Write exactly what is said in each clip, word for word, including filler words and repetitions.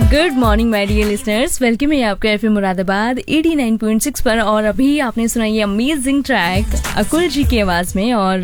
Good morning my dear listeners, welcome है आपका FM Moradabad eighty nine point six पर। और अभी आपने सुना ये अमेजिंग ट्रैक अकुल जी की आवाज में। और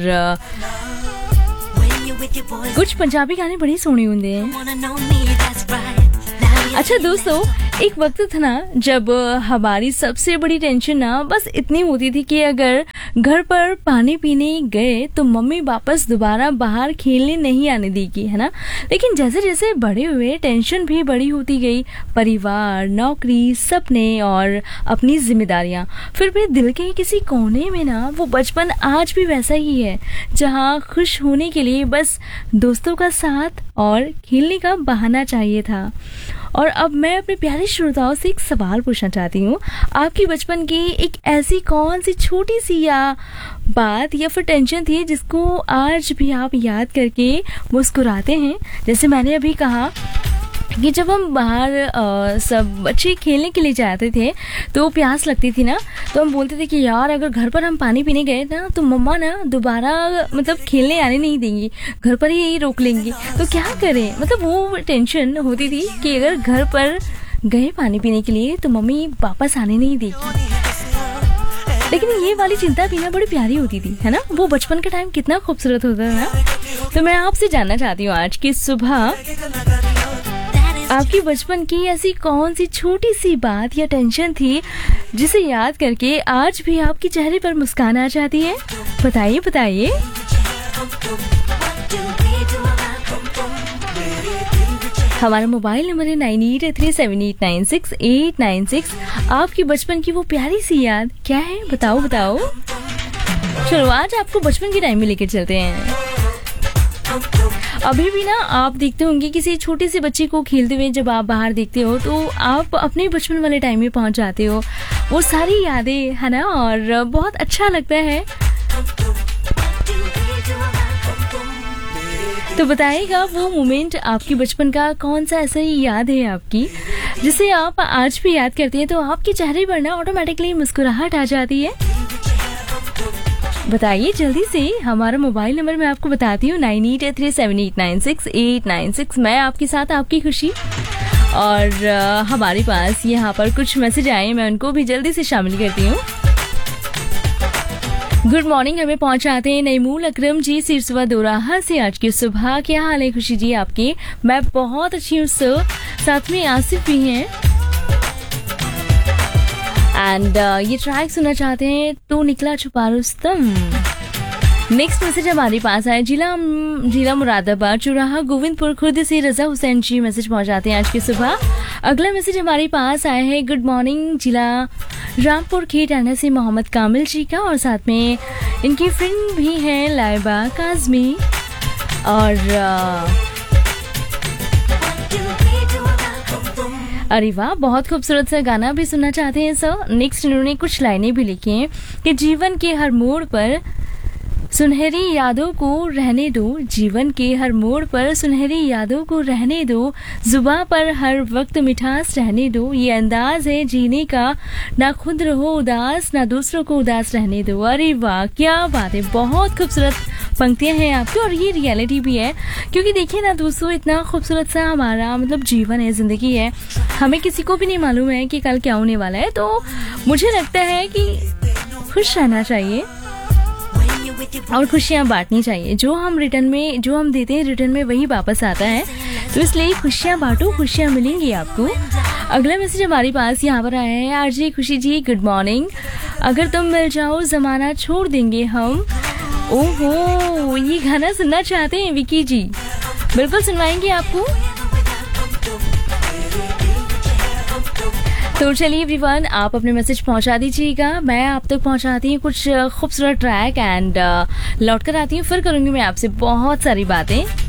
कुछ पंजाबी गाने बड़े सोने होंगे हैं। अच्छा दोस्तों, एक वक्त था ना जब हमारी सबसे बड़ी टेंशन ना बस इतनी होती थी कि अगर घर पर पानी पीने गए तो मम्मी वापस दोबारा बाहर खेलने नहीं आने देगी, है ना। लेकिन जैसे जैसे बड़े हुए टेंशन भी बड़ी होती गई। परिवार, नौकरी, सपने और अपनी जिम्मेदारियां। फिर भी दिल के किसी कोने में ना वो बचपन आज भी वैसा ही है, जहां खुश होने के लिए बस दोस्तों का साथ और खेलने का बहाना चाहिए था। और अब मैं अपने प्यारे श्रोताओं से एक सवाल पूछना चाहती हूँ। आपकी बचपन की एक ऐसी कौन सी छोटी सी या बात या फिर टेंशन थी जिसको आज भी आप याद करके मुस्कुराते हैं? जैसे मैंने अभी कहा कि जब हम बाहर आ, सब बच्चे खेलने के लिए जाते थे तो प्यास लगती थी ना, तो हम बोलते थे कि यार अगर घर पर हम पानी पीने गए ना तो मम्मा ना दोबारा मतलब खेलने आने नहीं देंगी, घर पर ही यही रोक लेंगी। तो क्या करें, मतलब वो टेंशन होती थी कि अगर घर पर गए पानी पीने के लिए तो मम्मी वापस आने नहीं देगी। लेकिन ये वाली चिंता भी ना बड़ी प्यारी होती थी, है ना। वो बचपन का टाइम कितना खूबसूरत होता था ना। तो मैं आपसे जानना चाहती हूँ आज की सुबह, आपकी बचपन की ऐसी कौन सी छोटी सी बात या टेंशन थी जिसे याद करके आज भी आपके चेहरे पर मुस्कान आ जाती है? बताइए बताइए। हमारा मोबाइल नंबर है nine eight three seven eight nine six eight nine six. आपकी बचपन की वो प्यारी सी याद क्या है, बताओ बताओ। चलो आज आपको बचपन के टाइम में लेकर चलते हैं। अभी भी ना आप देखते होंगे किसी छोटे से बच्चे को खेलते हुए, जब आप बाहर देखते हो तो आप अपने बचपन वाले टाइम में पहुंच जाते हो। वो सारी यादें, है ना, और बहुत अच्छा लगता है। तो बताइएगा वो मोमेंट आपकी बचपन का कौन सा ऐसा ही याद है आपकी जिसे आप आज भी याद करते हैं तो आपके चेहरे पर ना ऑटोमेटिकली मुस्कुराहट आ जाती है? बताइए जल्दी से। हमारा मोबाइल नंबर मैं आपको बताती हूँ nine eight three seven eight nine six eight nine six. मैं आपके साथ आपकी खुशी। और आ, हमारे पास यहाँ पर कुछ मैसेज आए, मैं उनको भी जल्दी से शामिल करती हूँ। गुड मॉर्निंग हमें पहुंचाते हैं नईमूल अकरम जी सिरसवा दोराहा से। आज की सुबह क्या हाल है खुशी जी आपके? मैं बहुत अच्छी हूँ सर। साथ में आसिफ भी हैं। एंड uh, ये ट्रैक सुनना चाहते हैं तो निकला छुपा रुस्तम। नेक्स्ट मैसेज हमारे पास आया जिला जिला मुरादाबाद चौराहा गोविंदपुर खुर्द से रजा हुसैन जी मैसेज पहुंचाते हैं आज की सुबह। अगला मैसेज हमारे पास आया है गुड मॉर्निंग जिला रामपुर खेटाना से मोहम्मद कामिल जी का, और साथ में इनकी फ्रेंड भी हैं लाइबा काजमी। और uh, अरे वाह, बहुत खूबसूरत सा गाना भी सुनना चाहते हैं सर। नेक्स्ट इन्होंने कुछ लाइनें भी लिखी हैं कि जीवन के हर मोड़ पर सुनहरी यादों को रहने दो, जीवन के हर मोड़ पर सुनहरी यादों को रहने दो, जुबां पर हर वक्त मिठास रहने दो, ये अंदाज है जीने का, ना खुद रहो उदास ना दूसरों को उदास रहने दो। अरे वाह क्या बात है, बहुत खूबसूरत पंक्तियां हैं आपकी और ये रियलिटी भी है। क्योंकि देखिए ना दोस्तों, इतना खूबसूरत सा हमारा मतलब जीवन है, जिंदगी है, हमें किसी को भी नहीं मालूम है कि कल क्या होने वाला है। तो मुझे लगता है कि खुश रहना चाहिए और खुशियां बांटनी चाहिए। जो हम रिटर्न में जो हम देते हैं रिटर्न में वही वापस आता है। तो इसलिए खुशियां बांटो, खुशियां मिलेंगी आपको। अगला मैसेज हमारे पास यहाँ पर आया है आरजे खुशी जी गुड मॉर्निंग। अगर तुम मिल जाओ जमाना छोड़ देंगे हम। ओहो, ये गाना सुनना चाहते हैं विकी जी? बिल्कुल सुनवाएंगे आपको। तो चलिए एवरीवन, आप अपने मैसेज पहुंचा दीजिएगा, मैं आप तक पहुंचाती हूँ कुछ खूबसूरत ट्रैक एंड लौट कर आती हूँ। फिर करूंगी मैं आपसे बहुत सारी बातें।